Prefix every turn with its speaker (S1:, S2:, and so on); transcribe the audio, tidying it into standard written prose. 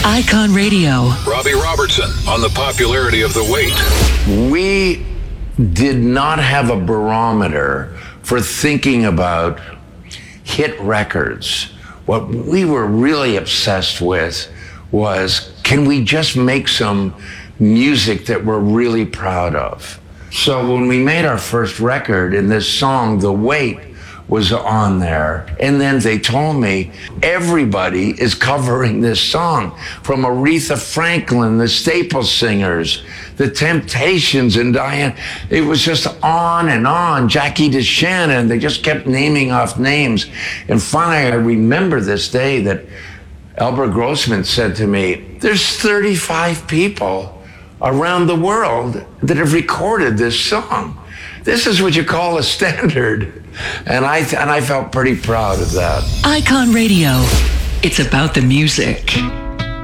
S1: Icon Radio.
S2: Robbie Robertson on the popularity of The Wait.
S3: We did not have a barometer for thinking about hit records. What we were really obsessed with was, can we just make some music that we're really proud of? So when we made our first record, and this song, The Wait, was on there, and then they told me everybody is covering this song, from Aretha Franklin, the Staple Singers, the Temptations, and Diane. It was just on and on. Jackie DeShannon, they just kept naming off names. And finally, I remember this day that Albert Grossman said to me, there's 35 people around the world that have recorded this song. This is what you call a standard. And I felt pretty proud of that.
S1: Icon Radio. It's about the music.